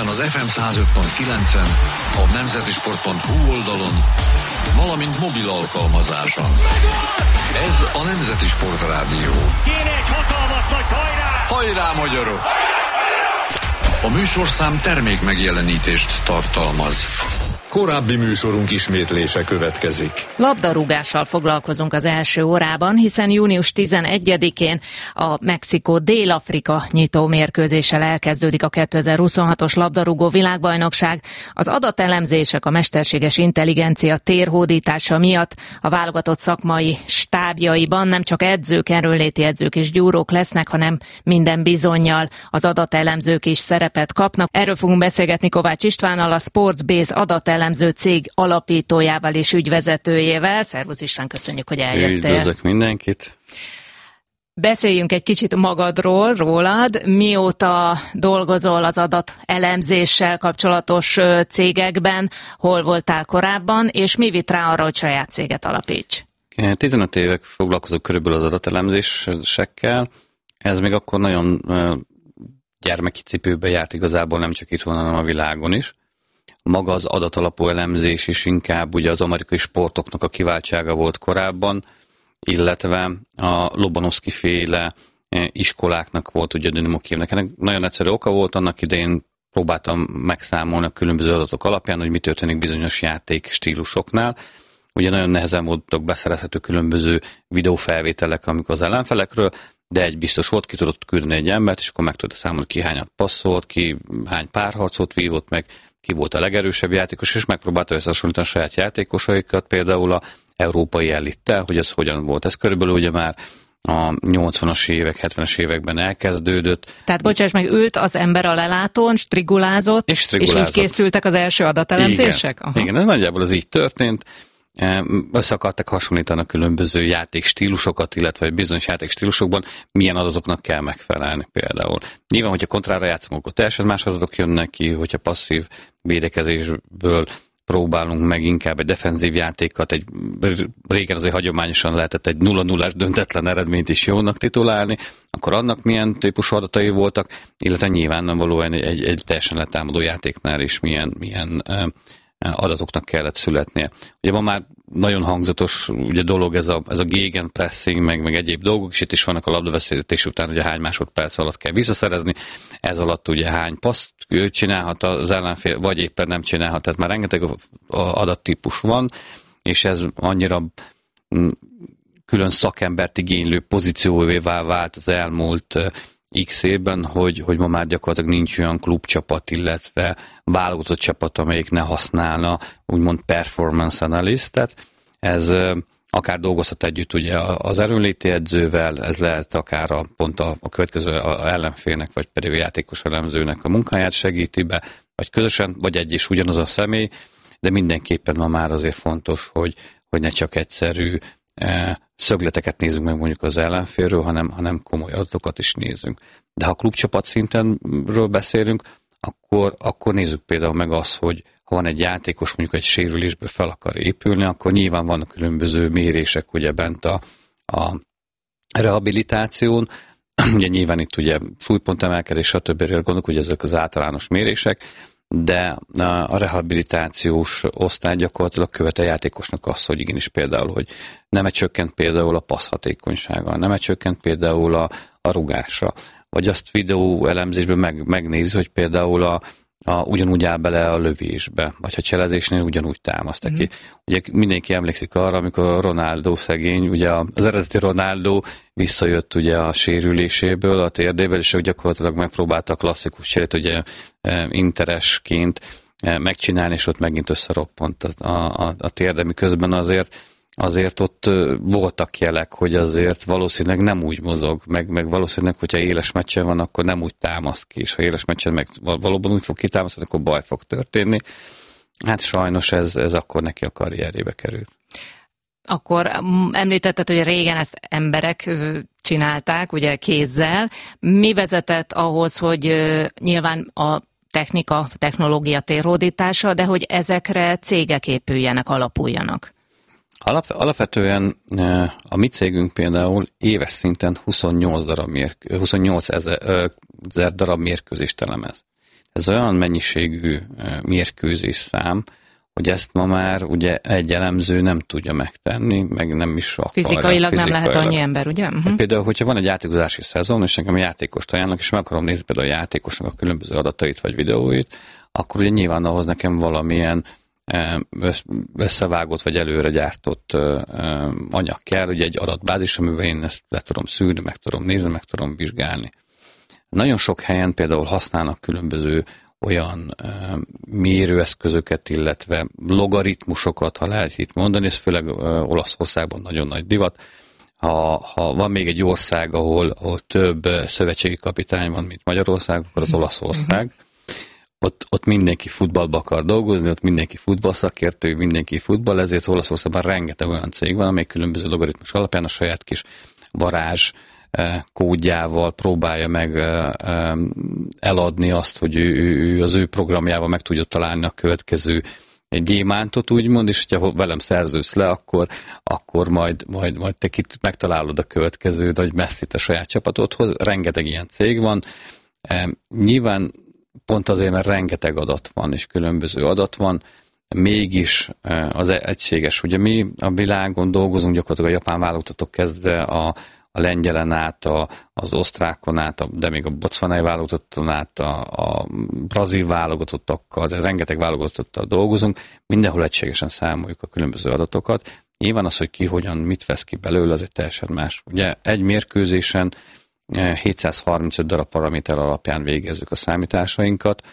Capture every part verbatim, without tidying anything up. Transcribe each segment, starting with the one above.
Budapesten az ef em száz öt pont kilencen, a nemzeti sport pont hú oldalon, valamint mobil alkalmazáson. Ez a Nemzeti Sportrádió. Kéne egy hatalmas nagy hajrá! Hajrá, magyarok! A műsorszám termék megjelenítést tartalmaz. Korábbi műsorunk ismétlése következik. Labdarúgással foglalkozunk az első órában, hiszen június tizenegyedikén a Mexikó Dél-Afrika nyitó mérkőzéssel elkezdődik a kétezer-huszonhatos labdarúgó világbajnokság. Az adatelemzések, a mesterséges intelligencia térhódítása miatt a válogatott szakmai stábjaiban nem csak edzők, erőnléti edzők és gyúrók lesznek, hanem minden bizonnyal az adatelemzők is szerepet kapnak. Erről fogunk beszélgetni Kovács Istvánnal, a Sportsbase adatelemző cég alapítójával és ügyvezetőjével. Szervusz István, köszönjük, hogy eljöttél. Üdvözlök mindenkit. Beszéljünk egy kicsit magadról, rólad. Mióta dolgozol az adatelemzéssel kapcsolatos cégekben, hol voltál korábban, és mi vitt rá arra, hogy saját céget alapíts? tizenöt évek foglalkozok körülbelül az adatelemzésekkel. Ez még akkor nagyon gyermeki cipőbe járt igazából, nem csak itt van, hanem a világon is. Maga az adatalapú elemzés is inkább ugye az amerikai sportoknak a kiváltsága volt korábban, illetve a Lobanovszky féle iskoláknak volt ugye a Dynamo Kijevnek. Ennek nagyon egyszerű oka volt, annak idején próbáltam megszámolni a különböző adatok alapján, hogy mi történik bizonyos játék stílusoknál. Ugye nagyon nehezen voltak beszerezhető különböző videófelvételek, amikor az ellenfelekről, de egy biztos volt, ki tudott küldeni egy embert, és akkor meg tudta számolni, ki hányat passzolt, ki hány párharcot vívott meg, ki volt a legerősebb játékos, és megpróbálta összehasonlítani a saját játékosaikat, például a európai elittel, hogy ez hogyan volt. Ez körülbelül ugye már a nyolcvanas évek, hetvenes években elkezdődött. Tehát bocsáss meg, ült az ember a lelátón, strigulázott, és, strigulázott. és így készültek az első adatelemzések? Igen, Igen, ez nagyjából az így történt. Össze akartak hasonlítani a különböző játékstílusokat, illetve bizonyos játékstílusokban milyen adatoknak kell megfelelni például. Nyilván, hogyha kontrára játszunk, akkor teljesen más adatok jönnek ki, hogyha passzív védekezésből próbálunk meg inkább egy defenzív játékat, egy, régen azért hagyományosan lehetett egy nulla nullás döntetlen eredményt is jónak titulálni, akkor annak milyen típusú adatai voltak, illetve nyilvánvalóan egy, egy, egy teljesen letámadó játéknál is milyen, milyen adatoknak kellett születnie. Ugye ma már nagyon hangzatos ugye dolog ez a, ez a gegenpressing, meg, meg egyéb dolgok, és itt is vannak a labdaveszítés után, ugye hány másodperc alatt kell visszaszerezni, ez alatt ugye hány paszt csinálhat az ellenfél, vagy éppen nem csinálhat, tehát már rengeteg adattípus van, és ez annyira külön szakembert igénylő pozícióvévá vált az elmúlt X évben, hogy, hogy ma már gyakorlatilag nincs olyan klubcsapat, illetve válogatott csapat, amelyik ne használna úgymond performance analyst-et. Ez akár dolgozhat együtt ugye az erőnléti edzővel, ez lehet akár a, pont a, a következő a ellenfélnek, vagy pedig a játékos elemzőnek a munkáját segíti be, vagy közösen, vagy egy is ugyanaz a személy, de mindenképpen ma már azért fontos, hogy, hogy ne csak egyszerű szögleteket nézzünk meg mondjuk az ellenfélről, hanem, hanem komoly adatokat is nézzünk. De ha klubcsapat szintenről beszélünk, akkor, akkor nézzük például meg azt, hogy ha van egy játékos, mondjuk egy sérülésből fel akar épülni, akkor nyilván vannak különböző mérések ugye bent a, a rehabilitáción. Ugye nyilván itt ugye súlypontemelkedés, stb. Gondolok, hogy ezek az általános mérések, de a rehabilitációs osztály gyakorlatilag követ a játékosnak azt, hogy igenis például, hogy nem csökkent például a passz hatékonysága, nem csökkent például a, a rugásra, vagy azt videó elemzésben meg, megnézi, hogy például a, a, ugyanúgy áll bele a lövésbe, vagy ha cselezésnél ugyanúgy támaszt neki. Mm. Ugye mindenki emlékszik arra, amikor Ronaldo szegény, ugye az eredeti Ronaldo visszajött ugye a sérüléséből, a térdéből, és ők gyakorlatilag megpróbálta a klasszikus cserét ugye interesként megcsinálni, és ott megint összeroppant a, a, a térde, miközben azért azért ott voltak jelek, hogy azért valószínűleg nem úgy mozog, meg, meg valószínűleg, hogyha éles meccsen van, akkor nem úgy támaszt ki, és ha éles meccsen meg valóban úgy fog kitámasztani, akkor baj fog történni. Hát sajnos ez, ez akkor neki a karrierjébe került. Akkor említetted, hogy régen ezt emberek csinálták, ugye kézzel. Mi vezetett ahhoz, hogy nyilván a technika, technológia térhódítása, de hogy ezekre cégek épüljenek, alapuljanak? Alap, alapvetően a mi cégünk például éves szinten huszonnyolc darab, mérk, huszonnyolc ezer darab mérkőzést elemez. ez olyan mennyiségű mérkőzés szám, hogy ezt ma már ugye egy elemző nem tudja megtenni, meg nem is akarja. Fizikailag, fizikailag nem lehet annyi ember, ugye? Uh-huh. Például, hogyha van egy játékozási szezon, és nekem játékost ajánlok, és meg akarom nézni például a játékosnak a különböző adatait vagy videóit, akkor ugye nyilván ahhoz nekem valamilyen összevágott vagy előre gyártott anyag kell, ugye egy adatbázis, amiben én ezt le tudom szűrni, meg tudom nézni, meg tudom vizsgálni. Nagyon sok helyen például használnak különböző olyan uh, mérőeszközöket, illetve logaritmusokat, ha lehet itt mondani, ez főleg uh, Olaszországban nagyon nagy divat. Ha, ha van még egy ország, ahol, ahol több uh, szövetségi kapitány van, mint Magyarország, akkor az Olaszország. Ott, ott mindenki futballba akar dolgozni, ott mindenki futballszakértő, mindenki futball, ezért Olaszországban rengeteg olyan cég van, amely különböző logaritmus alapján a saját kis varázs kódjával próbálja meg eladni azt, hogy ő, ő az ő programjával meg tudja találni a következő gyémántot, úgymond, és hogyha velem szerződsz le, akkor, akkor majd, majd, majd te kit megtalálod a következő nagy messzit a saját csapatodhoz. Rengeteg ilyen cég van. Nyilván pont azért, mert rengeteg adat van, és különböző adat van, mégis az egységes. Ugye mi a világon dolgozunk, gyakorlatilag a japán válogatottok kezdve a a lengyelen át, a, az osztrákon át, a, de még a bocvanai válogatotton át, a, a brazil válogatottakkal, de rengeteg válogatottal dolgozunk, mindenhol egységesen számoljuk a különböző adatokat. Nyilván az, hogy ki hogyan mit vesz ki belőle, az egy teljesen más. Ugye egy mérkőzésen hétszázharmincöt darab paraméter alapján végezzük a számításainkat.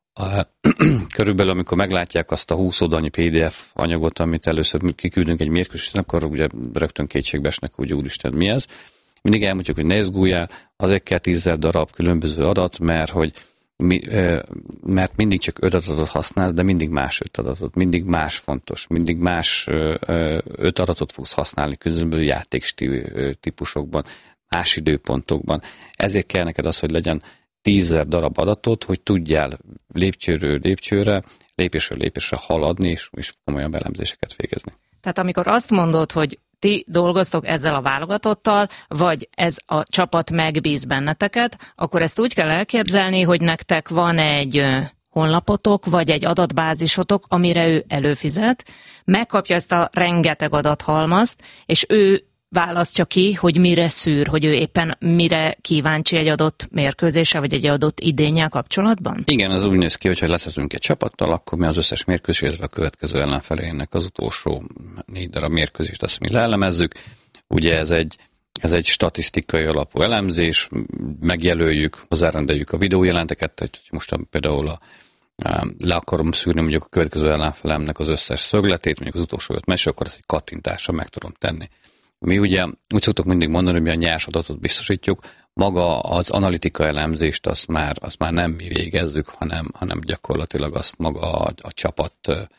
Körülbelül, amikor meglátják azt a húsz oldalnyi pé dé ef anyagot, amit először kiküldünk egy mérkőzésen, akkor ugye rögtön kétségbe esnek, hogy úristen, mi ez. Mindig elmondjuk, hogy ne izguljál, azért kell tízezer darab különböző adat, mert, hogy mi, mert mindig csak öt adatot használsz, de mindig más öt adatot, mindig más fontos, mindig más öt adatot fogsz használni különböző játéktípusokban, más időpontokban. Ezért kell neked az, hogy legyen tízezer darab adatot, hogy tudjál lépcsőről lépcsőre, lépésről lépésre haladni, és, és komolyan elemzéseket végezni. Tehát amikor azt mondod, hogy ti dolgoztok ezzel a válogatottal, vagy ez a csapat megbíz benneteket, akkor ezt úgy kell elképzelni, hogy nektek van egy honlapotok, vagy egy adatbázisotok, amire ő előfizet, megkapja ezt a rengeteg adathalmazt, és ő választja ki, hogy mire szűr, hogy ő éppen mire kíváncsi egy adott mérkőzéssel, vagy egy adott idénnyel kapcsolatban? Igen, az úgy néz ki, hogy ha leszezünk egy csapattal, akkor mi az összes mérkőzés, a következő ellenfelének az utolsó négy darab mérkőzést azt mi leelemezzük. Ugye ez egy, ez egy statisztikai alapú elemzés, megjelöljük, hozzárendeljük a videójelenteket, hogy most például a le akarom szűrni mondjuk a következő ellenfelemnek az összes szögletét, mondjuk az utolsó öt meccs, akkor ezt egy kattintásra meg tudom tenni. Mi ugye úgy szoktuk mindig mondani, hogy mi a nyers adatot biztosítjuk, maga az analitika elemzést azt már, azt már nem mi végezzük, hanem, hanem gyakorlatilag azt maga a, a csapat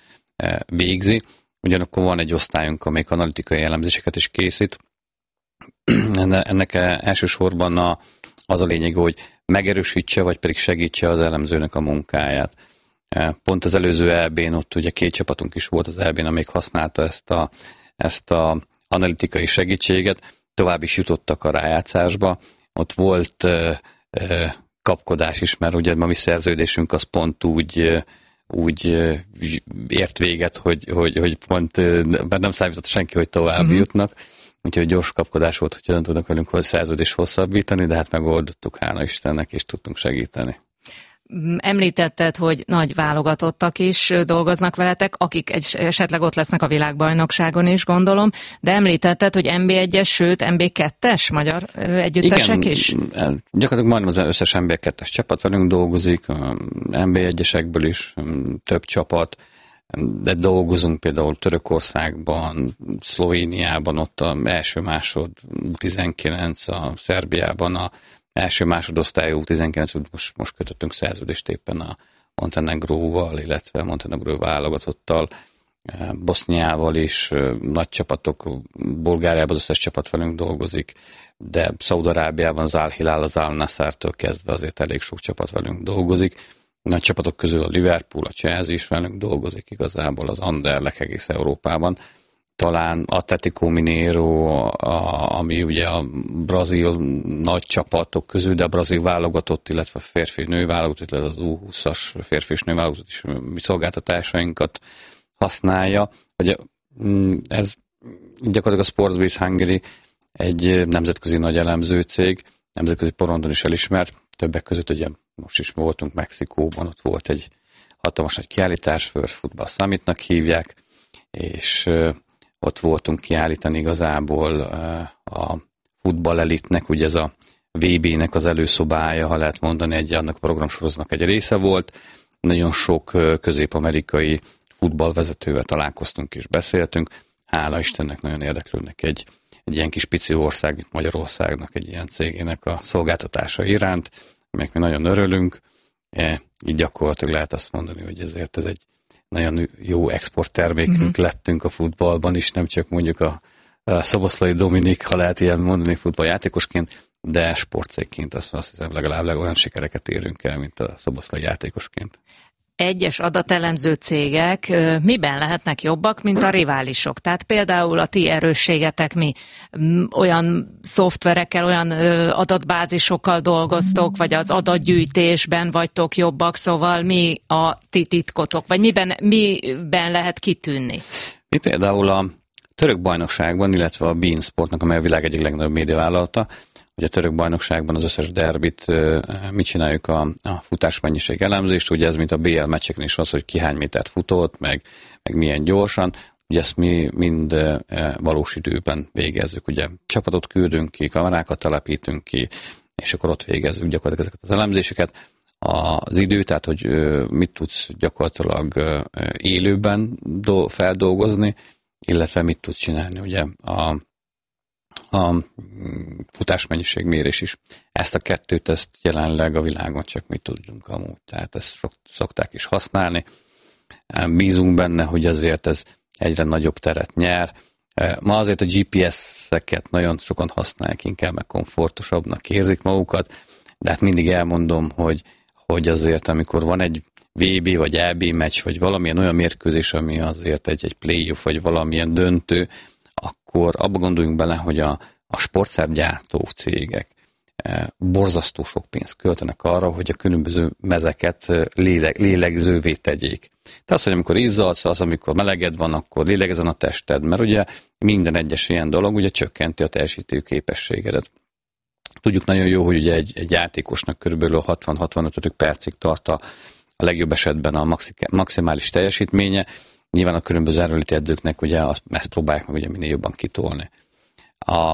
végzi. Ugyanakkor van egy osztályunk, amelyik analitikai elemzéseket is készít. Ennek elsősorban a, az a lényeg, hogy megerősítse, vagy pedig segítse az elemzőnek a munkáját. Pont az előző é bén ott ugye két csapatunk is volt az é bén, amelyik használta ezt a, ezt a analitikai segítséget, tovább is jutottak a rájátszásba. Ott volt uh, uh, kapkodás is, mert ugye a mi szerződésünk az pont úgy, uh, úgy uh, ért véget, hogy, hogy, hogy pont uh, nem számított senki, hogy tovább uh-huh. jutnak. Úgyhogy gyors kapkodás volt, hogy hogyan tudnak velünk hogy szerződést hosszabbítani, de hát megoldottuk, hála Istennek, és tudtunk segíteni. Említetted, hogy nagy válogatottak is dolgoznak veletek, akik esetleg ott lesznek a világbajnokságon is, gondolom, de említetted, hogy en bé egyes, sőt en bé kettes magyar együttesek Igen, is? Igen, gyakorlatilag majdnem az összes en bé kettes csapat velünk dolgozik, en bé egyesekből is több csapat, de dolgozunk például Törökországban, Szlovéniában, ott az első másod tizenkilenc, a Szerbiában a első másodosztályú tizenkilenc, most, most kötöttünk szerződést éppen a Montenegróval, illetve Montenegró válogatottal, Boszniával is, nagy csapatok, Bulgáriában az összes csapat velünk dolgozik, de Szaúd-Arábiában az Al-Hilal, az Al-Nassr-től kezdve azért elég sok csapat velünk dolgozik. Nagy csapatok közül a Liverpool, a Chelsea is velünk dolgozik igazából, az Anderlecht egész Európában. talán Atlético Mineiro, a, ami ugye a brazil nagy csapatok közül, de a brazil válogatott, illetve a férfi-nő válogatott, illetve az U húszas férfi és nő válogatott is mi szolgáltatásainkat használja. Ugye, ez gyakorlatilag a Sportsbiz Hungary egy nemzetközi nagy elemző cég, nemzetközi porondon is elismert, többek között ugye most is voltunk Mexikóban, ott volt egy hatalmas nagy kiállítás, World Football Summitnak hívják, és ott voltunk kiállítani igazából a futballelitnek, ugye ez a vé bének az előszobája, ha lehet mondani, egy annak a programsorozatnak egy része volt. Nagyon sok közép-amerikai futballvezetővel találkoztunk és beszéltünk. Hála Istennek nagyon érdeklődnek egy, egy ilyen kis pici ország, mint Magyarországnak, egy ilyen cégének a szolgáltatása iránt, meg mi nagyon örülünk. Így gyakorlatilag lehet azt mondani, hogy ezért ez egy nagyon jó exporttermékünk uh-huh. lettünk a futballban is, nem csak mondjuk a, a Szoboszlai Dominik, ha lehet ilyen mondani futballjátékosként, de sportcégként azt, azt hiszem legalább olyan sikereket érünk el, mint a Szoboszlai játékosként. Egyes adatelemző cégek miben lehetnek jobbak, mint a riválisok? Tehát például a ti erősségetek mi? Olyan szoftverekkel, olyan adatbázisokkal dolgoztok, vagy az adatgyűjtésben vagytok jobbak, szóval mi a ti titkotok, vagy miben, miben lehet kitűnni? Mi például a török bajnokságban, illetve a beIN Sportnak, amely a világ egyik legnagyobb médiavállalata, hogy a török bajnokságban az összes derbit mit csináljuk a, a futásmennyiség elemzést, ugye ez mint a bé el meccseken is az, hogy ki hány métert futott, meg, meg milyen gyorsan, ugye ezt mi mind valós időben végezzük, ugye csapatot küldünk ki, kamerákat telepítünk ki, és akkor ott végezzük gyakorlatilag ezeket az elemzéseket. Az idő, tehát hogy mit tudsz gyakorlatilag élőben feldolgozni, illetve mit tudsz csinálni, ugye a a futásmennyiségmérés is. Ezt a kettőt, ezt jelenleg a világon csak mi tudunk amúgy, tehát ezt szokták is használni. Bízunk benne, hogy azért ez egyre nagyobb teret nyer. Ma azért a gé pé es-eket nagyon sokan használják, inkább meg komfortosabbnak érzik magukat, de hát mindig elmondom, hogy, hogy azért amikor van egy vé bé vagy é bé meccs, vagy valamilyen olyan mérkőzés, ami azért egy, egy play-off, vagy valamilyen döntő, akkor abba gondoljunk bele, hogy a, a sportszergyártó cégek e, borzasztó sok pénzt költenek arra, hogy a különböző mezeket léleg, lélegzővé tegyék. Tehát az, hogy amikor izzadsz, az, amikor meleged van, akkor lélegezzen a tested, mert ugye minden egyes ilyen dolog ugye csökkenti a teljesítő képességedet. Tudjuk nagyon jó, hogy ugye egy, egy játékosnak körülbelül hatvan-hatvanöt percig tart a, a legjobb esetben a maximális teljesítménye. Nyilván a különböző erőléti edzőknek ugye azt, ezt próbálják meg ugye minél jobban kitolni. A,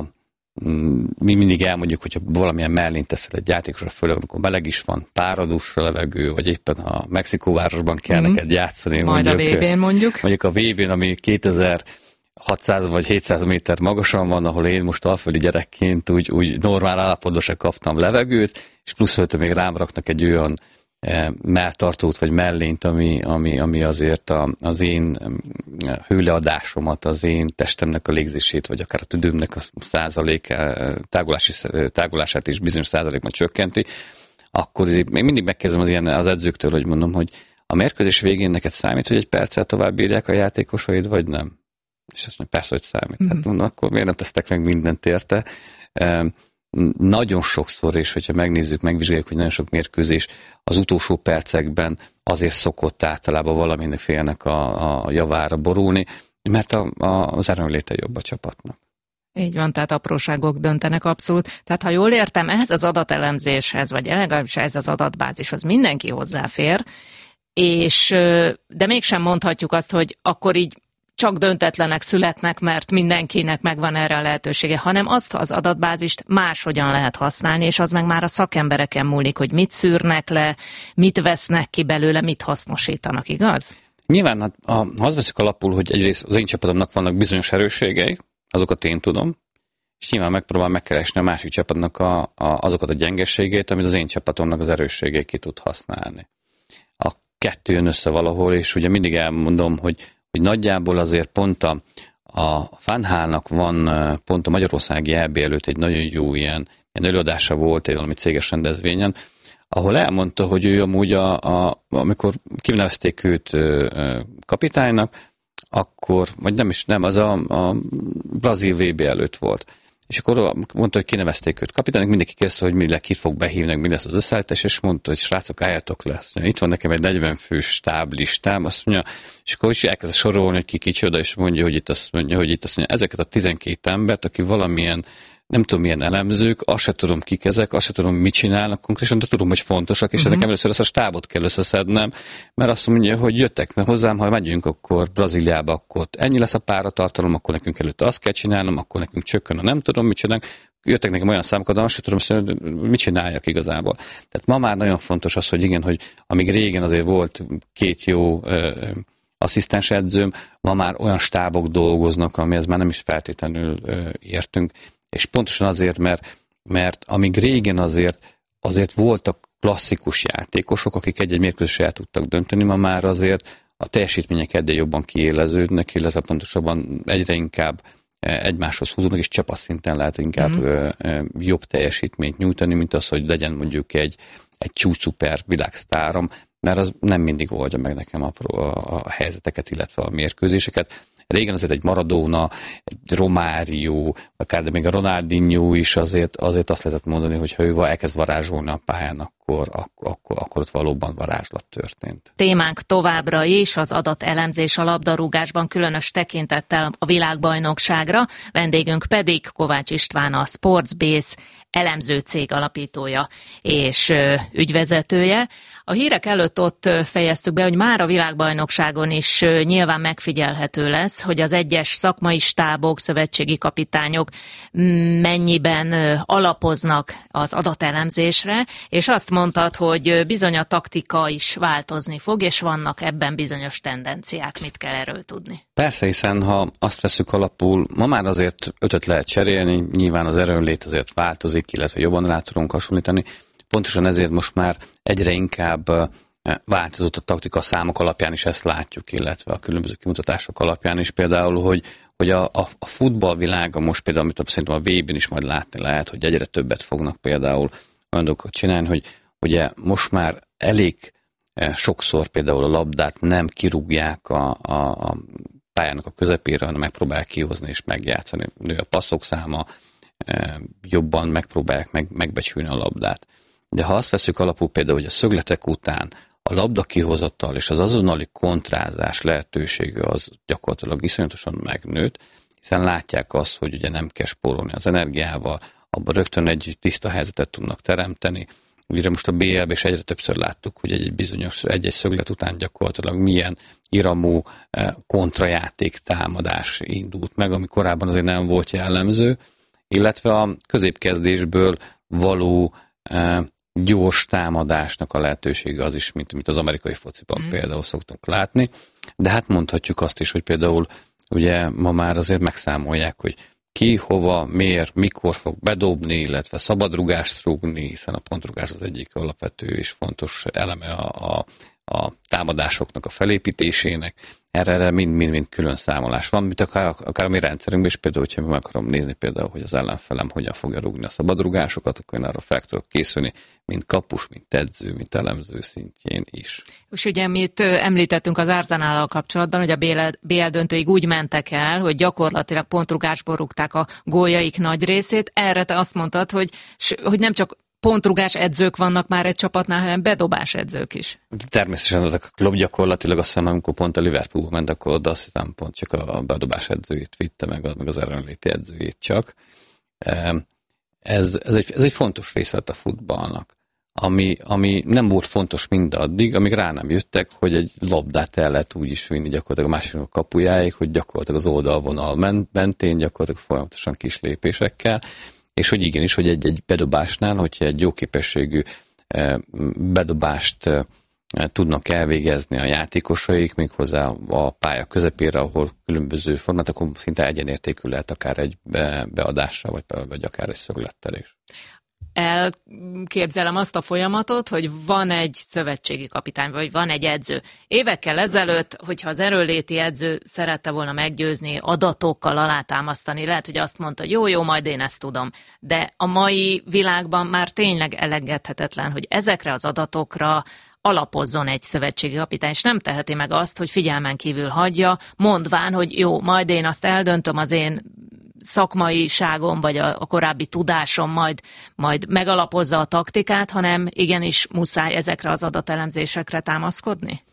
mi mindig elmondjuk, hogyha valamilyen mellén teszel egy játékosra, főleg amikor meleg is van, páradús levegő, vagy éppen a Mexikóvárosban kell mm-hmm. neked játszani. Majd mondjuk, a vé bén mondjuk. Mondjuk a vé bén, ami kétezer-hatszáz vagy hétszáz méter magasan van, ahol én most alföldi gyerekként úgy, úgy normál állapotban se kaptam levegőt, és plusz hogy még rám raknak egy olyan melltartót vagy mellényt, ami, ami, ami azért a, az én hőleadásomat, az én testemnek a légzését, vagy akár a tüdőmnek a százalék, tágulási, tágulását is bizonyos százalékban csökkenti, akkor még mindig megkérdezem az, ilyen, az edzőktől, hogy mondom, hogy a mérkőzés végén neked számít, hogy egy perccel tovább bírják a játékosaid, vagy nem? És azt mondja, persze, hogy számít. Mm-hmm. Hát mondom, akkor miért nem tesztek meg mindent érte? Nagyon sokszor, és hogyha megnézzük, megvizsgáljuk, hogy nagyon sok mérkőzés az utolsó percekben azért szokott általában valaminek félnek a, a javára borulni, mert a, a, az erőnléte jobb a csapatnak. Így van, tehát apróságok döntenek abszolút. Tehát ha jól értem, ehhez az adatelemzéshez, vagy legalábbis ez az adatbázishoz mindenki hozzáfér, és, de mégsem mondhatjuk azt, hogy akkor így csak döntetlenek születnek, mert mindenkinek megvan erre a lehetősége, hanem azt az adatbázist máshogyan lehet használni, és az meg már a szakembereken múlik, hogy mit szűrnek le, mit vesznek ki belőle, mit hasznosítanak, igaz? Nyilván, hát, ha azt veszik alapul, hogy egyrészt az én csapatomnak vannak bizonyos erősségei, azokat én tudom, és nyilván megpróbál megkeresni a másik csapatnak a, a, azokat a gyengeségét, amit az én csapatomnak az erősségei ki tud használni. A kettő jön össze valahol, és ugye mindig elmondom, hogy hogy nagyjából azért pont a, a Fánhálnak van pont a magyarországi é bé előtt egy nagyon jó ilyen, ilyen előadása volt egy valami céges rendezvényen, ahol elmondta, hogy ő amúgy, a, a, amikor kinevezték őt kapitánynak, akkor, vagy nem is, nem, az a, a brazil vé bé előtt volt. És akkor mondta, hogy kinevezték őt kapitánynak, mindenki kezdte, hogy mi kit fog behívni, mi lesz az összeállítás, és mondta, hogy srácok, álljatok le. Mondja, itt van nekem egy negyven fős stáblistám, azt mondja, és akkor is elkezd sorolni, hogy ki kicsoda, és mondja, hogy itt azt mondja, hogy itt azt mondja, ezeket a tizenkét embert, aki valamilyen, nem tudom milyen elemzők, azt se tudom kik ezek, azt se tudom mit csinálnak konkrétan, de tudom, hogy fontosak, és uh-huh. nekem először ezt a stábot kell összeszednem, mert azt mondja, hogy jöttek mert hozzám, ha megyünk akkor Brazíliába, akkor ennyi lesz a páratartalom, akkor nekünk előtte azt kell csinálnom, akkor nekünk csökken a nem tudom mit csinálnak. Jöttek nekem olyan számokat, de azt sem tudom, hogy mit csináljak igazából. Tehát ma már nagyon fontos az, hogy igen, hogy amíg régen azért volt két jó ö, asszisztens edzőm, ma már olyan stábok dolgoznak, amihez már nem is feltétlenül ö, értünk. És pontosan azért, mert, mert amíg régen azért, azért voltak klasszikus játékosok, akik egy-egy mérkőzésre el tudtak dönteni, ma már azért a teljesítmények egyre jobban kiéleződnek, illetve pontosabban egyre inkább egymáshoz húzódnak, és csapatszinten lehet inkább mm. jobb teljesítményt nyújtani, mint az, hogy legyen mondjuk egy, egy csúcsuper világsztárom, mert az nem mindig oldja meg nekem apró a, a helyzeteket, illetve a mérkőzéseket. Régen azért egy Maradona, egy Romário, akár de még a Ronaldinho is azért, azért azt lehetett mondani, hogy ha ő elkezd varázsolni a pályán, akkor, akkor, akkor, akkor ott valóban varázslat történt. Témánk továbbra is az adatelemzés a labdarúgásban, különös tekintettel a világbajnokságra, vendégünk pedig Kovács István, a Sportsbase elemző cég alapítója és ügyvezetője. A hírek előtt ott fejeztük be, hogy már a világbajnokságon is nyilván megfigyelhető lesz, hogy az egyes szakmai stábok, szövetségi kapitányok mennyiben alapoznak az adatelemzésre, és azt mondtad, hogy bizony a taktika is változni fog, és vannak ebben bizonyos tendenciák. Mit kell erről tudni? Persze, hiszen ha azt veszük alapul, ma már azért ötöt lehet cserélni, nyilván az erőnlét azért változik, illetve jobban rá tudunk hasonlítani. Pontosan ezért most már egyre inkább változott a taktika, a számok alapján is ezt látjuk, illetve a különböző kimutatások alapján is például, hogy, hogy a, a, a futballvilága most például, amit szerintem a vé bén is majd látni lehet, hogy egyre többet fognak például olyan dolgokat csinálni, hogy ugye most már elég sokszor például a labdát nem kirúgják a, a, a pályának a közepére, hanem megpróbálják kihozni és megjátszani. Nő a passzok száma, jobban megpróbálják meg, megbecsülni a labdát. De ha azt veszük alapul például, hogy a szögletek után a labda kihozatal és az azonnali kontrázás lehetősége az gyakorlatilag iszonyatosan megnőtt, hiszen látják azt, hogy ugye nem kell spórolni az energiával, abban rögtön egy tiszta helyzetet tudnak teremteni. Ugye most a bé el bé is egyre többször láttuk, hogy egy bizonyos egy-egy szöglet után gyakorlatilag milyen iramú kontrajáték támadás indult meg, ami korábban azért nem volt jellemző, illetve a középkezdésből való e, gyors támadásnak a lehetősége az is, mint, mint az amerikai fociban mm. például szoktunk látni. De hát mondhatjuk azt is, hogy például ugye ma már azért megszámolják, hogy ki, hova, miért, mikor fog bedobni, illetve szabadrugást rúgni, hiszen a pontrugás az egyik alapvető és fontos eleme a, a, a támadásoknak a felépítésének. Erre mind-mind külön számolás van, mint akár, akár a mi rendszerünkben is, például, hogyha meg akarom nézni például, hogy az ellenfelem hogyan fogja rúgni a szabadrugásokat, akkor én arra fel tudok készülni, mint kapus, mint edző, mint elemző szintjén is. És ugye mit említettünk az Arsenállal kapcsolatban, hogy a bé el döntőig úgy mentek el, hogy gyakorlatilag pontrugásból rúgták a góljaik nagy részét. Erre te azt mondtad, hogy, hogy nem csak pontrugás edzők vannak már egy csapatnál, hanem bedobás edzők is. Természetesen a klub gyakorlatilag azt hiszem, amikor pont a Liverpoolba ment, akkor oda azt hiszem pont csak a bedobás edzőjét vitte meg, meg az erőnléti edzőjét csak. Ez, ez, egy, ez egy fontos része a futballnak, ami, ami nem volt fontos mindaddig, amíg rá nem jöttek, hogy egy labdát el lehet úgy is vinni gyakorlatilag a másiknak a kapujáig, hogy gyakorlatilag az oldalvonal mentén gyakorlatilag folyamatosan kis lépésekkel, és hogy igenis, hogy egy-egy bedobásnál, hogyha egy jó képességű bedobást tudnak elvégezni a játékosaik, méghozzá a pálya közepére, ahol különböző formát, akkor szinte egyenértékű lehet akár egy beadással, vagy, vagy akár egy szöglettel is. Elképzelem azt a folyamatot, hogy van egy szövetségi kapitány, vagy van egy edző. Évekkel ezelőtt, hogyha az erőnléti edző szerette volna meggyőzni, adatokkal alátámasztani, lehet, hogy azt mondta, hogy jó, jó, majd én ezt tudom. De a mai világban már tényleg elengedhetetlen, hogy ezekre az adatokra alapozzon egy szövetségi kapitány, és nem teheti meg azt, hogy figyelmen kívül hagyja, mondván, hogy jó, majd én azt eldöntöm, az én szakmaiságom, vagy a, a korábbi tudásom majd, majd megalapozza a taktikát, hanem igenis muszáj ezekre az adatelemzésekre támaszkodni?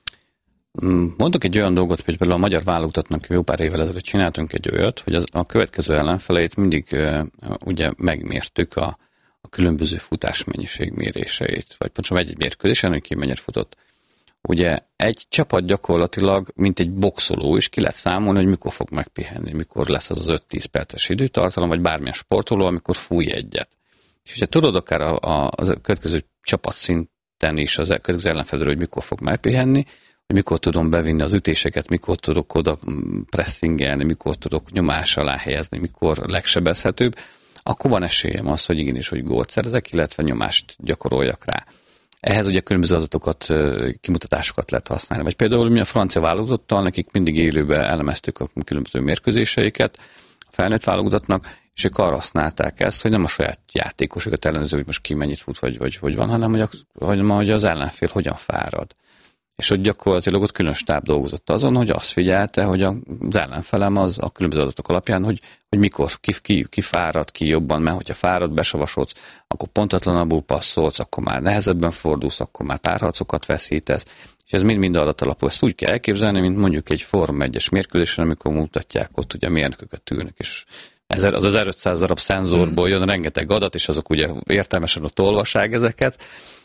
Mondok egy olyan dolgot, hogy például a magyar válogatottnak jó pár évvel ezelőtt csináltunk egy olyat, hogy az, a következő ellenfeleit mindig uh, ugye megmértük a, a különböző futásmennyiség méréseit, vagy pontosan egy-egy mérkőzésen, hogy ki mennyit futott. Ugye egy csapat gyakorlatilag, mint egy boxoló is, ki lehet számolni, hogy mikor fog megpihenni, mikor lesz az az öt-tíz perces időtartalom, vagy bármilyen sportoló, amikor fúj egyet. És ugye tudod akár a, a, a következő csapatszinten is az következő ellenfelről, hogy mikor fog megpihenni, hogy mikor tudom bevinni az ütéseket, mikor tudok oda pressingelni, mikor tudok nyomás alá helyezni, mikor legsebezhetőbb, akkor van esélyem az, hogy igenis, hogy gólt szerzek, illetve nyomást gyakoroljak rá. Ehhez ugye különböző adatokat, kimutatásokat lehet használni. Vagy például mi a francia válogatottal, nekik mindig élőben elemeztük a különböző mérkőzéseiket a felnőtt válogatottnak, és ők arra használták ezt, hogy nem a saját játékosokat ellenőrző, hogy most ki mennyit fut, vagy, vagy hogy van, hanem hogy, a, hogy az ellenfél hogyan fárad. És hogy gyakorlatilag ott külön stáb dolgozott azon, hogy azt figyelte, hogy az ellenfelem az a különböző adatok alapján, hogy, hogy mikor ki, ki, ki fárad, ki jobban, mert hogyha fárad, besavasodsz, akkor pontatlanabbul passzolsz, akkor már nehezebben fordulsz, akkor már párharcokat veszítesz, és ez mind-mind adatalapú. Ezt úgy kell elképzelni, mint mondjuk egy Forma egyes mérkőzésen, amikor mutatják ott ugye mérnököket ülnek, és az az ezerötszáz darab szenzorból jön rengeteg adat, és azok ugye értelmesen ott olvassák ezeket.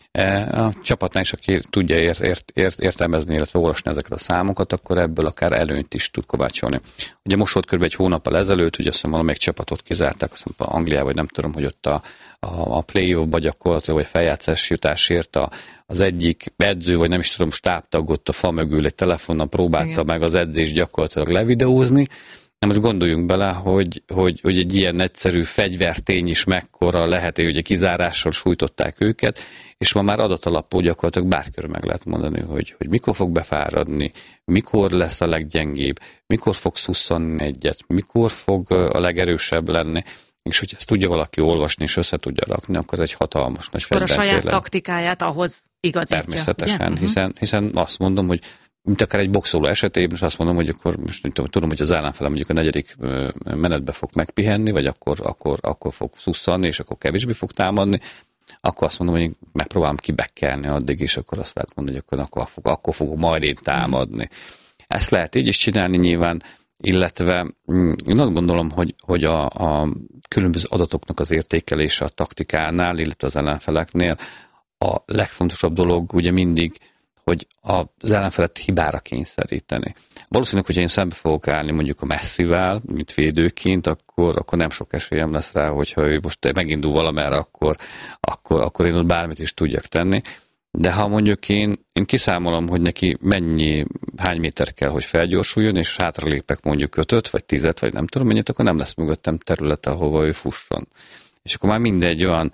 A csapatnál is, aki tudja ért, ért, ért, értelmezni, illetve olvasni ezeket a számokat, akkor ebből akár előnyt is tud kovácsolni. Ugye most volt kb. Egy hónappal ezelőtt, ugye azt hiszem valamelyik csapatot kizárták, azt hiszem Angliában, vagy nem tudom, hogy ott a, a, a play-off-ba gyakorlatilag, vagy feljátszás jutásért a, az egyik edző, vagy nem is tudom, stábtag ott a fa mögül egy telefonnal próbálta Igen. meg az edzést gyakorlatilag levideózni. Na most gondoljunk bele, hogy, hogy, hogy egy ilyen egyszerű fegyvertény is mekkora lehet, hogy ugye kizárással sújtották őket, és ma már adatalapú gyakorlatilag bárkör meg lehet mondani, hogy, hogy mikor fog befáradni, mikor lesz a leggyengébb, mikor fog szusszanni egyet, mikor fog a legerősebb lenni, és hogyha ezt tudja valaki olvasni és össze tudja rakni, akkor ez egy hatalmas nagy fegyvertér. A saját taktikáját ahhoz igazítja. Természetesen, ugye? hiszen, hiszen azt mondom, hogy mint akár egy boxoló esetében, és azt mondom, hogy akkor most tudom, hogy az ellenfelem mondjuk a negyedik menetbe fog megpihenni, vagy akkor, akkor, akkor fog szusszanni, és akkor kevésbé fog támadni, akkor azt mondom, hogy megpróbálom kibekkelni addig, és akkor azt lehet mondani, hogy akkor, akkor, fog, akkor fogok majd én támadni. Ezt lehet így is csinálni nyilván, illetve én azt gondolom, hogy, hogy a, a különböző adatoknak az értékelése a taktikánál, illetve az ellenfeleknél a legfontosabb dolog ugye mindig, hogy az ellenfelet hibára kényszeríteni. Valószínűleg, hogyha én szembe fogok állni mondjuk a Messivel, mint védőként, akkor, akkor nem sok esélyem lesz rá, hogyha ő most megindul valamerre, akkor, akkor, akkor én ott bármit is tudjak tenni. De ha mondjuk én, én kiszámolom, hogy neki mennyi, hány méter kell, hogy felgyorsuljon, és hátralépek mondjuk ötöt, vagy tízet, vagy nem tudom mennyit, akkor nem lesz mögöttem terület, ahova ő fusson. És akkor már mindegy olyan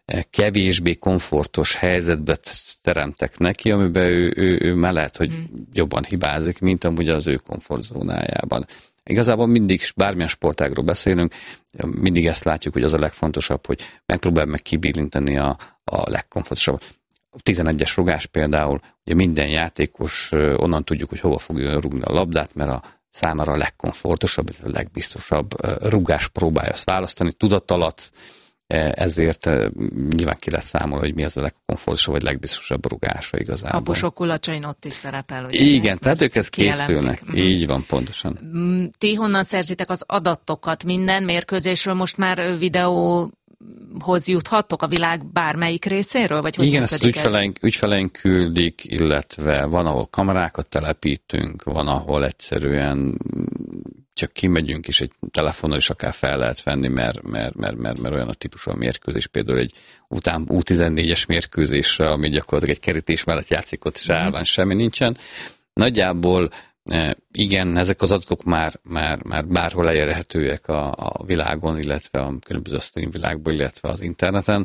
kevésbé komfortos helyzetbe teremtek neki, amiben ő, ő, ő már lehet, hogy hmm. jobban hibázik, mint amúgy az ő komfortzónájában. Igazából mindig, bármilyen sportágról beszélünk, mindig ezt látjuk, hogy az a legfontosabb, hogy megpróbál meg kibillinteni a, a legkomfortosabb. A tizenegyes rugás például, ugye minden játékos onnan tudjuk, hogy hova fogja rúgni a labdát, mert a számára a legkomfortosabb, a legbiztosabb rugás próbálja azt választani, tudat alatt, ezért nyilván ki lehet számolni, hogy mi az a legkomfortosabb, vagy legbiztosabb rugása igazából. Kapusok kulacsain ott is szerepel. Ugye, igen, tehát ők ezt készülnek. Mm. Így van, pontosan. Ti honnan szerzitek az adatokat? Minden mérkőzésről most már videóhoz juthattok a világ bármelyik részéről? Vagy hogy igen, ezt ügyfeleink, ügyfeleink küldik, illetve van, ahol kamerákat telepítünk, van, ahol egyszerűen csak kimegyünk, és egy telefonnal is akár fel lehet venni, mert, mert, mert, mert, mert olyan a típusú a mérkőzés, például egy után U tizennégyes mérkőzésre, ami gyakorlatilag egy kerítés mellett játszik, ott sáván semmi nincsen. Nagyjából igen, ezek az adatok már, már, már bárhol elérhetőek a, a világon, illetve a különböző stream világban, illetve az interneten.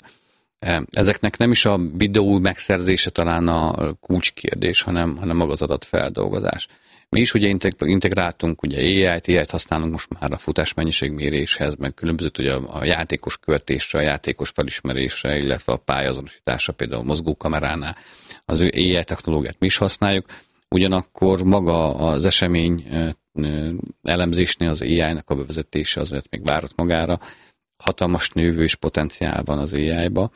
Ezeknek nem is a videó megszerzése talán a kulcskérdés, hanem, hanem maga az adatfeldolgozás. Mi is ugye integráltunk ugye á í-t, á í-t használunk most már a futásmennyiségméréshez, meg különböző ugye a játékos követésre, a játékos felismerésre, illetve a pályazonosításra, például a mozgókameránál az á í technológiát mi is használjuk. Ugyanakkor maga az esemény elemzésnél az á í-nek a bevezetése azért még várat magára. Hatalmas növős potenciál van az á í-ba,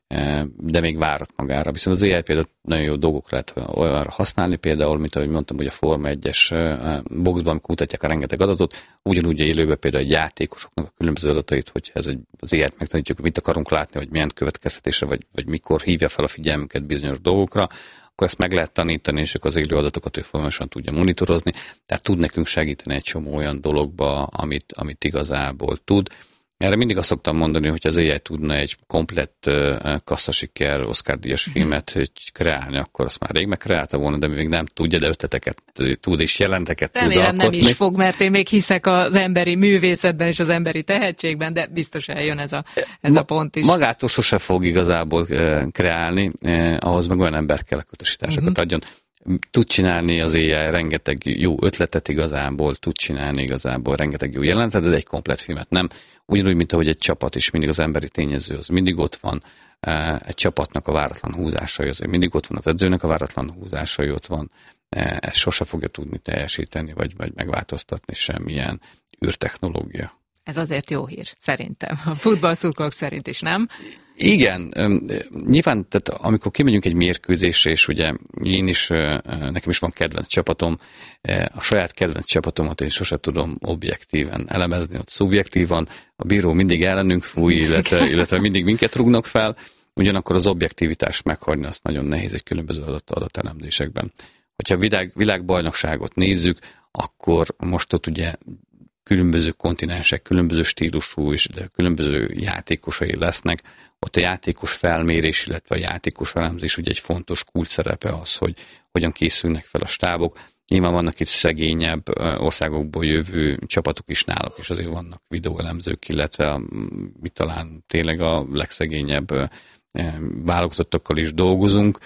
de még várat magára. Viszont az á í például nagyon jó dolgok lehet olyanra használni, például, mint ahogy mondtam, hogy a Forma egyes boxban, amikor mutatják a rengeteg adatot, ugyanúgy élőben például a játékosoknak a különböző adatait, hogyha ez egy, az á í-t megtanítjuk, mit akarunk látni, vagy milyen következtetésre, vagy, vagy mikor hívja fel a figyelmünket bizonyos dolgokra, akkor ezt meg lehet tanítani, és akkor az élő adatokat ő folyamatosan tudja monitorozni, tehát tud nekünk segíteni egy csomó olyan dologba, amit, amit igazából tud. Erre mindig azt szoktam mondani, hogy az á í tudna egy komplett kasszasiker, Oscar-díjas filmet kreálni, akkor azt már rég megkreálta volna, de még nem tudja, de ötleteket tud és jelenteket tud alkotni. Remélem nem is fog, mert én még hiszek az emberi művészetben és az emberi tehetségben, de biztos eljön ez a, ez Ma, a pont is. Magától sose fog igazából kreálni, ahhoz meg olyan ember kell a utasításokat uh-huh. adjon. Tud csinálni az á í rengeteg jó ötletet igazából, tud csinálni igazából rengeteg jó jelentet, de egy komplett filmet nem. Ugyanúgy, mint ahogy egy csapat is, mindig az emberi tényező, az mindig ott van, egy csapatnak a váratlan húzásai, azért mindig ott van az edzőnek a váratlan húzásai, ott van, ezt sose fogja tudni teljesíteni, vagy, vagy megváltoztatni semmilyen űrtechnológia. Ez azért jó hír, szerintem. A futballszurkolók szerint is, nem? Igen, nyilván, tehát amikor kimegyünk egy mérkőzésre, és ugye én is, nekem is van kedvenc csapatom, a saját kedvenc csapatomat én sose tudom objektíven elemezni, ott szubjektívan, a bíró mindig ellenünk fúj, illetve, illetve mindig minket rúgnak fel, ugyanakkor az objektivitást meghagyni, azt nagyon nehéz egy különböző adat, adatelemzésekben. Hogyha világ, világbajnokságot nézzük, akkor most ott ugye különböző kontinensek, különböző stílusú és különböző játékosai lesznek. Ott a játékos felmérés, illetve a játékos elemzés ugye egy fontos kulcs szerepe az, hogy hogyan készülnek fel a stábok. Nyilván vannak itt szegényebb országokból jövő csapatok is náluk, és azért vannak videóelemzők, illetve a, mi talán tényleg a legszegényebb válogatottakkal is dolgozunk.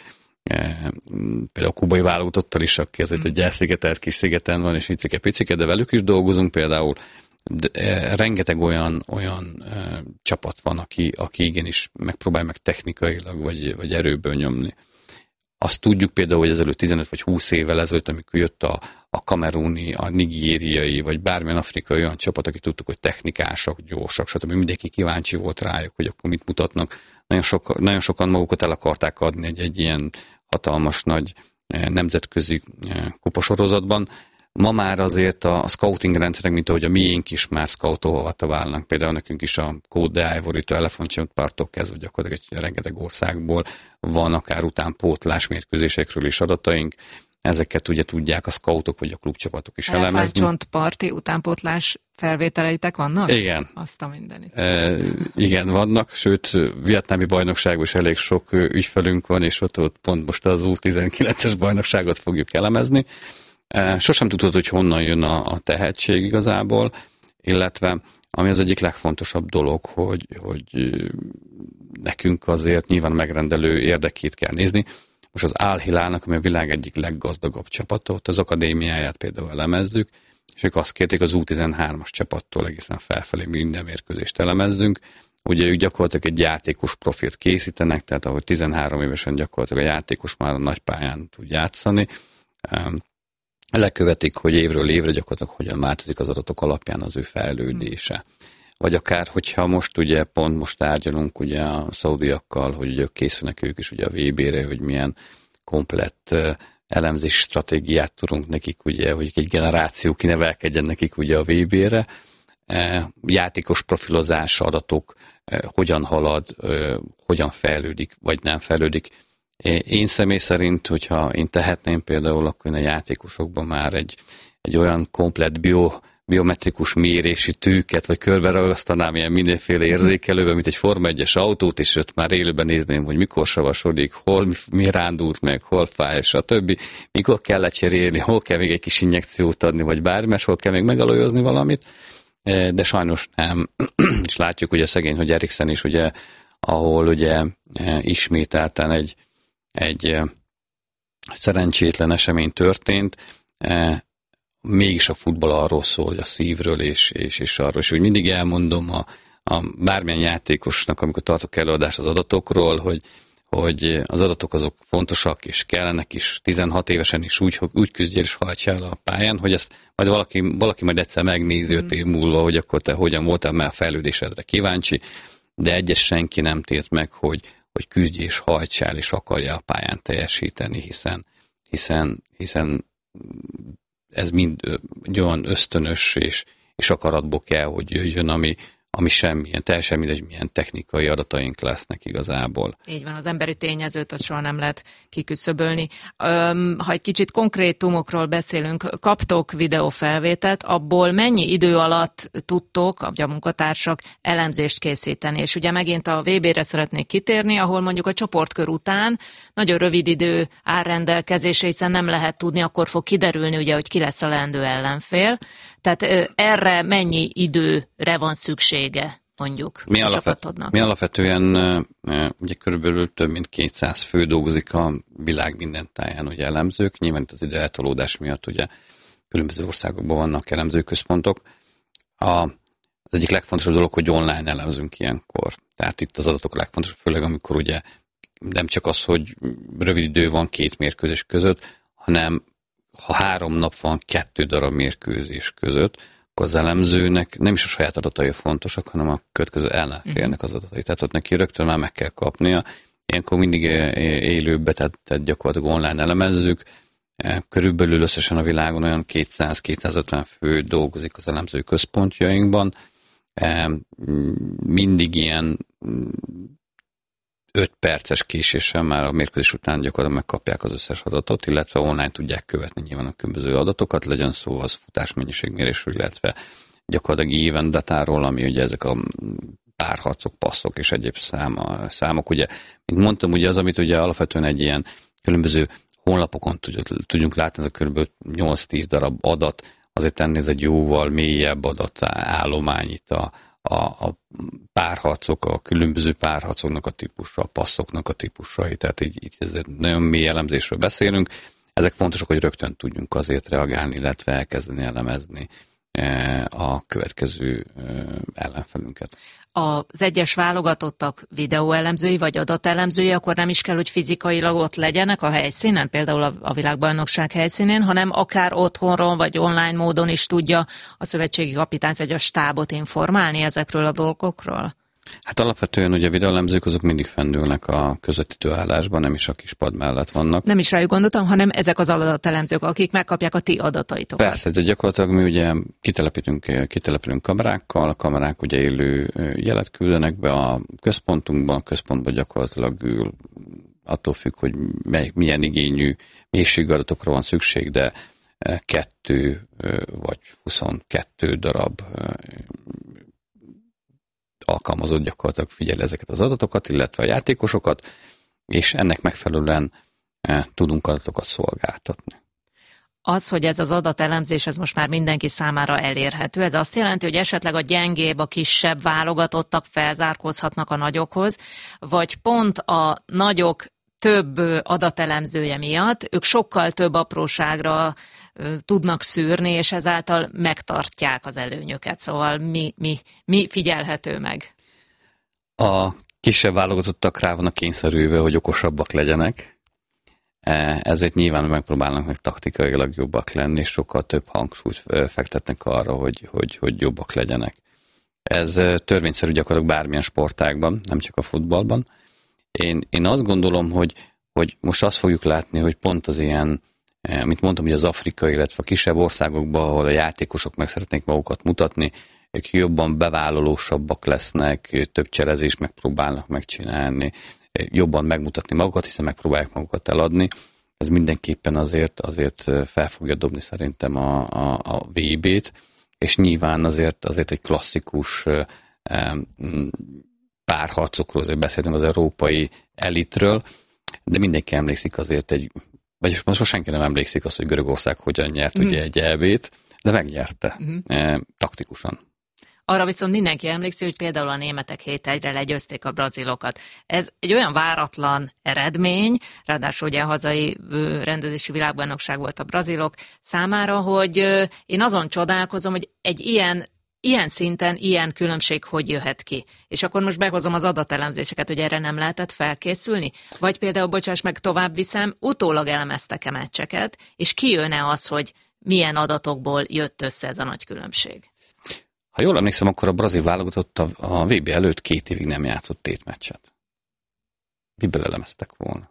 Például a kubai válogatottal is, aki azért egy elszigetelt kis szigeten van, és icike-picike, de velük is dolgozunk például. De, e, rengeteg olyan, olyan e, csapat van, aki, aki igenis megpróbál meg technikailag, vagy, vagy erőből nyomni. Azt tudjuk például, hogy ezelőtt tizenöt vagy húsz évvel ezelőtt, amikor jött a, a kameruni, a nigériai, vagy bármilyen afrikai olyan csapat, aki tudtuk, hogy technikások, gyorsak, stb. Mindenki kíváncsi volt rájuk, hogy akkor mit mutatnak. Nagyon, sok, nagyon sokan magukat el akarták adni egy, egy ilyen hatalmas nagy nemzetközi kupasorozatban. Ma már azért a scouting rendszerek, mint ahogy a miénk is már scoutolva válnak. Például nekünk is a Côte d'Ivory-től, elefántcsontparttól kezdve gyakorlatilag egy rengeteg országból van akár utánpótlás mérkőzésekről is adataink. Ezeket ugye tudják a scoutok vagy a klubcsapatok is elemezni. Elefántcsontparti utánpótlás felvételeitek vannak? Igen. Azt a mindenit. E, igen, vannak, sőt, vietnámi bajnokságban is elég sok ügyfelünk van, és ott, ott pont most az U tizenkilences bajnokságot fogjuk elemezni. E, sosem tudod, hogy honnan jön a, a tehetség igazából, illetve ami az egyik legfontosabb dolog, hogy, hogy nekünk azért nyilván megrendelő érdekét kell nézni. Most az Al Hilálnak, ami a világ egyik leggazdagabb csapata, ott az akadémiáját például elemezzük, és ők azt kérték az U tizenhármas csapattól egészen felfelé minden mérkőzést elemezzünk. Ugye ők gyakorlatilag egy játékos profilt készítenek, tehát ahogy tizenhárom évesen gyakorlatilag a játékos már a nagypályán tud játszani. Lekövetik, hogy évről évre gyakorlatilag hogyan változik az adatok alapján az ő fejlődése. Vagy akár, hogyha most ugye pont most tárgyalunk ugye a szaudiakkal, hogy ugye készülnek ők is ugye a vé bé-re, hogy milyen komplett elemzés stratégiát tudunk nekik, ugye, hogy egy generáció kinevelkedjen nekik ugye a vé bé-re. Játékos profilozás adatok, hogyan halad, hogyan fejlődik, vagy nem fejlődik. Én személy szerint, hogyha én tehetném például, akkor a játékosokban már egy, egy olyan komplett bio biometrikus mérési tűket, vagy körbe ragasztanám ilyen mindenféle érzékelőben, mint egy Forma egyes autót, és ott már élőben nézném, hogy mikor savasodik, hol mi, mi rándult meg, hol fáj, stb. Mikor kell lecserélni, hol kell még egy kis injekciót adni, vagy bármi, hol kell még megalajozni valamit, de sajnos nem. És látjuk ugye szegény, hogy Eriksen is ugye, ahol ugye ismételten egy, egy szerencsétlen esemény történt, mégis a futball arról szól, hogy a szívről és, és, és arról, és úgy mindig elmondom a, a bármilyen játékosnak, amikor tartok előadást az adatokról, hogy, hogy az adatok azok fontosak, és kellenek is, tizenhat évesen is úgy, úgy küzdjél és hajtsál a pályán, hogy ezt majd valaki, valaki majd egyszer megnézi öt év múlva, hogy akkor te hogyan voltál, mert a fejlődésedre kíváncsi, de egyes senki nem tért meg, hogy, hogy küzdj és hajtsál, és akarja a pályán teljesíteni, hiszen, hiszen, hiszen ez mind egy olyan ösztönös és, és akaratból kell, hogy jöjjön, ami, ami semmilyen, teljesen mindegy, milyen technikai adataink lesznek igazából. Így van, az emberi tényezőt azt soha nem lehet kiküszöbölni. Öm, ha egy kicsit konkrétumokról beszélünk, kaptok videófelvételt, abból mennyi idő alatt tudtok, a munkatársak elemzést készíteni? És ugye megint a vé bére szeretnék kitérni, ahol mondjuk a csoportkör után nagyon rövid idő áll rendelkezésre, hiszen nem lehet tudni, akkor fog kiderülni, ugye, hogy ki lesz a leendő ellenfél. Tehát ö, erre mennyi időre van szüksége, mondjuk, mi a alapvet, csapatodnak? Mi alapvetően ugye körülbelül több mint kétszáz fő dolgozik a világ minden táján, ugye elemzők. Nyilván itt az idő eltolódás miatt ugye különböző országokban vannak elemzőközpontok. A, az egyik legfontosabb dolog, hogy online elemzünk ilyenkor. Tehát itt az adatok a legfontosabb, főleg amikor ugye nem csak az, hogy rövid idő van két mérkőzés között, hanem ha három nap van kettő darab mérkőzés között, akkor az elemzőnek nem is a saját adatai fontosak, hanem a következő ellenfélnek az adatai. Tehát ott neki rögtön már meg kell kapnia. Ilyenkor mindig élőbe, tehát, tehát gyakorlatilag online elemezzük. Körülbelül összesen a világon olyan kétszáz-kétszázötven fő dolgozik az elemző központjainkban. Mindig ilyen öt perces késéssel már a mérkőzés után gyakorlatilag megkapják az összes adatot, illetve online tudják követni nyilván a különböző adatokat, legyen szó az futásmennyiségmérésről, illetve gyakorlatilag even datáról, ami ugye ezek a párharcok, passzok és egyéb száma, számok. Ugye, mint mondtam, ugye az, amit ugye alapvetően egy ilyen különböző honlapokon tudjunk látni, ez a kb. nyolc-tíz darab adat, azért ennél ez egy jóval mélyebb adatállomány itt a A, a párharcok, a különböző párharcoknak a típusa, a passzoknak a típusai, tehát így, így ezért nagyon mély elemzésről beszélünk. Ezek fontosak, hogy rögtön tudjunk azért reagálni, illetve elkezdeni elemezni a következő ellenfelünket. Az egyes válogatottak videóelemzői vagy adatelemzői, akkor nem is kell, hogy fizikailag ott legyenek a helyszínen, például a, a világbajnokság helyszínén, hanem akár otthonról vagy online módon is tudja a szövetségi kapitányt vagy a stábot informálni ezekről a dolgokról? Hát alapvetően ugye a videóelemzők azok mindig fennülnek a közvetítő állásban, nem is a kispad mellett vannak. Nem is rájuk gondoltam, hanem ezek az adatelemzők, akik megkapják a ti adataitokat. Persze, de gyakorlatilag mi ugye kitelepítünk, kitelepülünk kamerákkal, a kamerák ugye élő jelet küldenek be a központunkban, a központban gyakorlatilag ül, attól függ, hogy mely, milyen igényű mélységadatokra van szükség, de kettő vagy huszonkettő darab alkalmazott gyakorlatilag figyel ezeket az adatokat, illetve a játékosokat, és ennek megfelelően e, tudunk adatokat szolgáltatni. Az, hogy ez az adatelemzés, ez most már mindenki számára elérhető, ez azt jelenti, hogy esetleg a gyengébb, a kisebb válogatottak felzárkózhatnak a nagyokhoz, vagy pont a nagyok több adatelemzője miatt ők sokkal több apróságra tudnak szűrni, és ezáltal megtartják az előnyöket. Szóval mi, mi, mi figyelhető meg? A kisebb válogatottak rá vannak kényszerülve, hogy okosabbak legyenek. Ezért nyilván megpróbálnak meg taktikailag jobbak lenni, és sokkal több hangsúlyt fektetnek arra, hogy, hogy, hogy jobbak legyenek. Ez törvényszerű gyakorlatilag bármilyen sportágban, nem csak a futballban. Én, én azt gondolom, hogy, hogy most azt fogjuk látni, hogy pont az ilyen, mint mondtam, hogy az afrikai, illetve a kisebb országokban, ahol a játékosok meg szeretnék magukat mutatni, ők jobban bevállalósabbak lesznek, több cselezést megpróbálnak megcsinálni, jobban megmutatni magukat, hiszen megpróbálják magukat eladni. Ez mindenképpen azért, azért fel fogja dobni szerintem a, a, a vé bét, és nyilván azért, azért egy klasszikus párharcokról, azért beszéltünk az európai elitről, de mindenki emlékszik azért egy, vagyis most senki nem emlékszik azt, hogy Görögország hogyan nyert mm. ugye egy é bét, de megnyerte, mm. e, taktikusan. Arra viszont mindenki emlékszik, hogy például a németek hét egyre legyőzték a brazilokat. Ez egy olyan váratlan eredmény, ráadásul ugye a hazai rendezési világbajnokság volt a brazilok számára, hogy én azon csodálkozom, hogy egy ilyen Ilyen szinten, ilyen különbség hogy jöhet ki? És akkor most behozom az adatelemzéseket, hogy erre nem lehetett felkészülni? Vagy például, bocsáss meg, tovább viszem, utólag elemeztek-e meccseket, és kijön-e az, hogy milyen adatokból jött össze ez a nagy különbség? Ha jól emlékszem, akkor a brazil válogatott a, a vé bé előtt két évig nem játszott tétmeccset. Miből elemeztek volna?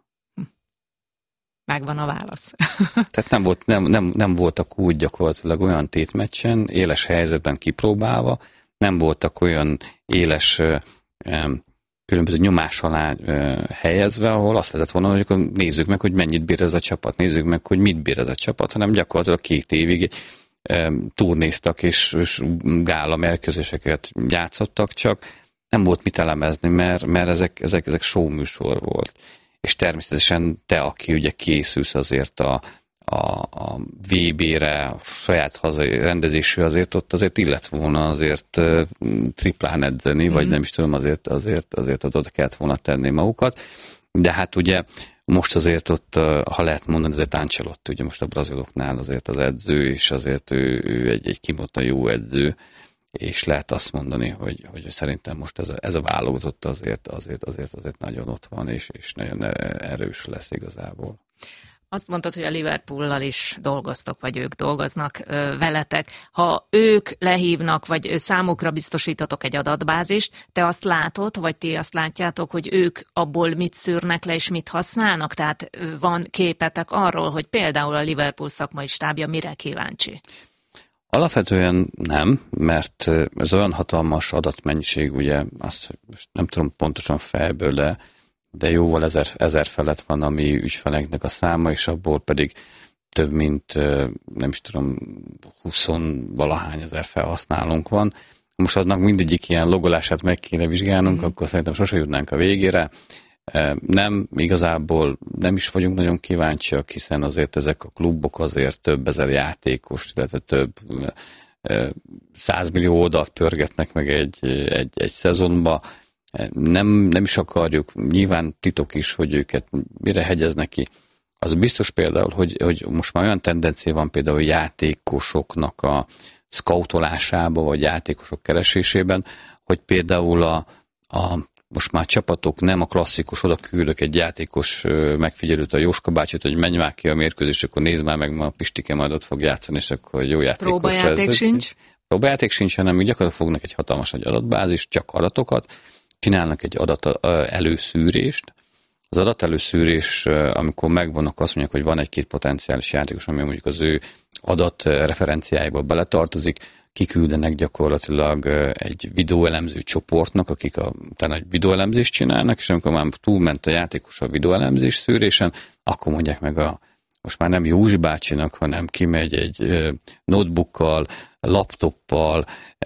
Megvan a válasz. Tehát nem, volt, nem, nem, nem voltak úgy gyakorlatilag olyan tétmeccsen, éles helyzetben kipróbálva, nem voltak olyan éles különböző nyomás alá helyezve, ahol azt lehetett volna, hogy akkor nézzük meg, hogy mennyit bír ez a csapat, nézzük meg, hogy mit bír ez a csapat, hanem gyakorlatilag két évig turnéztak és, és gála mérkőzéseket játszottak, csak nem volt mit elemezni, mert, mert ezek, ezek, ezek show műsor volt. És természetesen te, aki ugye készülsz azért a, a, a vé bére, a saját hazai rendezésű, azért ott azért illet volna azért uh, triplán edzeni, mm. vagy nem is tudom, azért, azért, azért oda kellett volna tenni magukat. De hát ugye most azért ott, uh, ha lehet mondani, azért Ancelotti, ugye most a braziloknál azért az edző, és azért ő, ő egy, egy kimondottan jó edző, és lehet azt mondani, hogy, hogy szerintem most ez a, ez a válogatott azért, azért, azért, azért nagyon ott van, és, és nagyon erős lesz igazából. Azt mondtad, hogy a Liverpoollal is dolgoztok, vagy ők dolgoznak ö, veletek. Ha ők lehívnak, vagy számukra biztosítatok egy adatbázist, te azt látod, vagy ti azt látjátok, hogy ők abból mit szűrnek le, és mit használnak? Tehát ö, van képetek arról, hogy például a Liverpool szakmai stábja mire kíváncsi? Alapvetően nem, mert ez olyan hatalmas adatmennyiség, ugye, azt most nem tudom pontosan fejből, de, de jóval ezer, ezer felett van a mi ügyfeleknek a száma, és abból pedig több mint, nem is tudom, húsz-valahány ezer felhasználónk van. Most adnak mindegyik ilyen logolását meg kéne vizsgálnunk, mm-hmm. akkor szerintem sose jutnánk a végére. Nem, igazából nem is vagyunk nagyon kíváncsiak, hiszen azért ezek a klubok azért több ezer játékos, illetve több százmillió oldalt pörgetnek meg egy, egy, egy szezonba. Nem, nem is akarjuk, nyilván titok is, hogy őket mire hegyeznek ki. Az biztos például, hogy, hogy most már olyan tendencia van például játékosoknak a scoutolásába, vagy játékosok keresésében, hogy például a, a most már csapatok nem a klasszikus, oda küldök egy játékos megfigyelőt, a Jóska bácsit, hogy menj már ki a mérkőzés, akkor nézd már meg, ma a Pistike majd ott fog játszani, és akkor jó játékos. Próbajáték ez, sincs? Próbajáték sincs, hanem gyakorlatilag fognak egy hatalmas nagy adatbázis, csak adatokat, csinálnak egy adat előszűrést. Az adatelőszűrés, amikor megvannak, azt mondják, hogy van egy-két potenciális játékos, ami mondjuk az ő adat referenciáiba beletartozik, kiküldenek gyakorlatilag egy videóelemző csoportnak, akik a, utána egy videóelemzést csinálnak, és amikor már túlment a játékos a videóelemzés szűrésen, akkor mondják meg a, most már nem Józsi bácsinak, hanem kimegy egy notebookkal, laptoppal,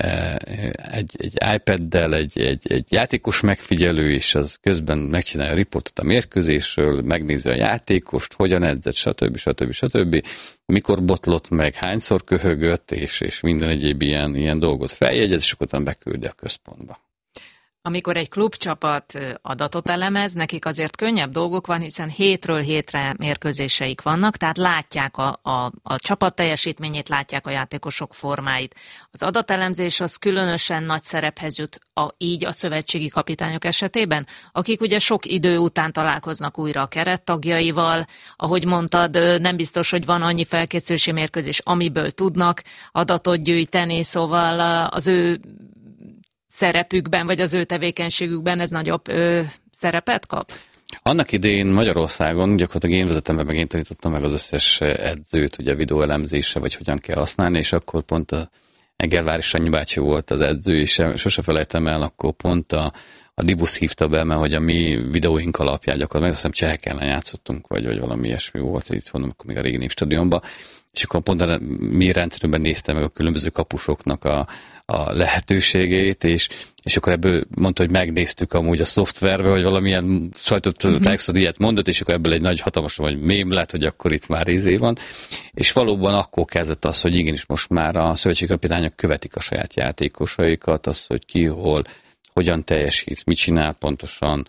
egy, egy iPaddel, egy, egy, egy játékos megfigyelő, és az közben megcsinálja a riportot a mérkőzésről, megnézi a játékost, hogyan edzett, stb. stb. stb. Mikor botlott meg, hányszor köhögött, és, és minden egyéb ilyen, ilyen dolgot feljegyez, és akkor beküldi a központba. Amikor egy klubcsapat adatot elemez, nekik azért könnyebb dolgok van, hiszen hétről hétre mérkőzéseik vannak, tehát látják a, a, a csapat teljesítményét, látják a játékosok formáit. Az adatelemzés az különösen nagy szerephez jut a, így a szövetségi kapitányok esetében, akik ugye sok idő után találkoznak újra a kerettagjaival. Ahogy mondtad, nem biztos, hogy van annyi felkészülési mérkőzés, amiből tudnak adatot gyűjteni, szóval az ő szerepükben, vagy az ő tevékenységükben ez nagyobb ö, szerepet kap? Annak idején Magyarországon gyakorlatilag én vezetem be, meg én tanítottam meg az összes edzőt, ugye videóelemzésre, vagy hogyan kell használni, és akkor pont a Egervári Sanyi bácsi volt az edző, és sose felejtem el, akkor pont a, a Dibusz hívta be, mert hogy a mi videóink alapján gyakorlatilag, azt hiszem csehek ellen játszottunk, vagy, vagy valami ilyesmi volt, itt mondom, akkor még a régi Népstadionban, és akkor pont a mi rendszerünkben nézte meg a különböző kapusoknak a, a lehetőségét, és, és akkor ebből mondta, hogy megnéztük amúgy a szoftverbe, hogy valamilyen sajtótájékoztató uh-huh. ilyet mondott, és akkor ebből egy nagy hatalmas, vagy mém lett, hogy akkor itt már izé van. És valóban akkor kezdett az, hogy igenis most már a szövetségkapitányok követik a saját játékosaikat, az, hogy ki, hol, hogyan teljesít, mit csinál pontosan.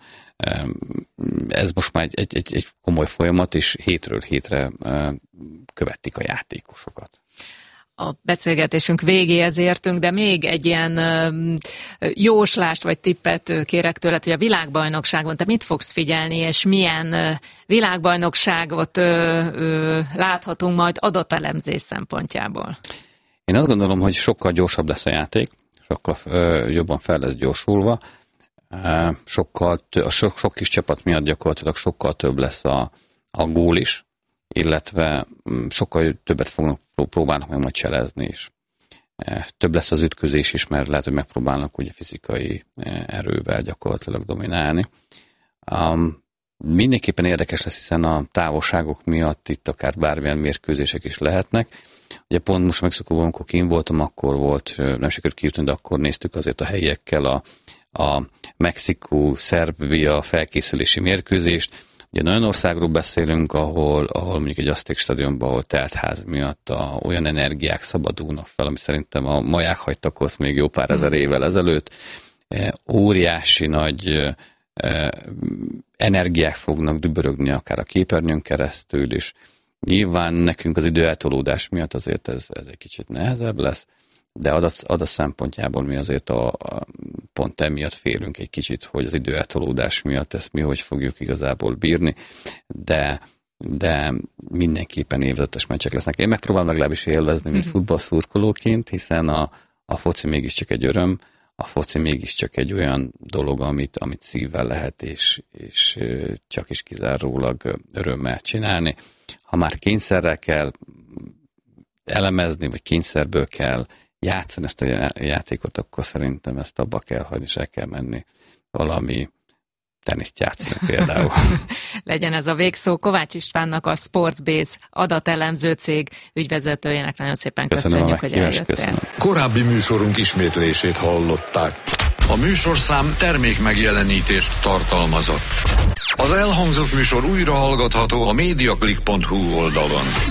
Ez most már egy, egy, egy, egy komoly folyamat, és hétről hétre követik a játékosokat. A beszélgetésünk végéhez értünk, de még egy ilyen jóslást vagy tippet kérek tőled, hogy a világbajnokságon te mit fogsz figyelni, és milyen világbajnokságot láthatunk majd adatelemzés szempontjából? Én azt gondolom, hogy sokkal gyorsabb lesz a játék, sokkal jobban fel lesz gyorsulva, sokkal, a sok, sok kis csapat miatt gyakorlatilag sokkal több lesz a, a gól is, illetve sokkal többet fognak próbálnak meg majd cselezni is. Több lesz az ütközés is, mert lehet, hogy megpróbálnak ugye fizikai erővel gyakorlatilag dominálni. Um, mindenképpen érdekes lesz, hiszen a távolságok miatt itt akár bármilyen mérkőzések is lehetnek. Ugye pont most Mexikóban, amikor kint voltam, akkor volt, nem sikerült kijutni, de akkor néztük azért a helyiekkel a, a Mexikó-Szerbia felkészülési mérkőzést. Ugye olyan országról beszélünk, ahol, ahol mondjuk egy Azték stadionban, ahol teltház miatt a, olyan energiák szabadulnak fel, ami szerintem a maják hagytak ott még jó pár ezer évvel ezelőtt. E, óriási nagy e, energiák fognak dübörögni akár a képernyőn keresztül is. Nyilván nekünk az időeltolódás miatt azért ez, ez egy kicsit nehezebb lesz, de adat, adat szempontjából mi azért a, a, pont emiatt félünk egy kicsit, hogy az időeltolódás miatt ezt mi hogy fogjuk igazából bírni, de, de mindenképpen évzetes meccsek lesznek. Én megpróbálom legalábbis élvezni, mint futballszurkolóként, hiszen a, a foci mégiscsak egy öröm, a foci mégiscsak egy olyan dolog, amit, amit szívvel lehet, és, és csak is kizárólag örömmel csinálni. Ha már kényszerrel kell elemezni, vagy kényszerből kell játszani ezt a játékot, akkor szerintem ezt abba kell hagyni, és el kell menni valami teniszt játszani például. Legyen ez a végszó. Kovács Istvánnak, a Sportsbase adatelemző cég ügyvezetőjének nagyon szépen köszönjük, hogy eljöttél. Korábbi műsorunk ismétlését hallották. A műsorszám termék megjelenítést tartalmazott. Az elhangzott műsor újra hallgatható a mediaclick pont hu oldalon.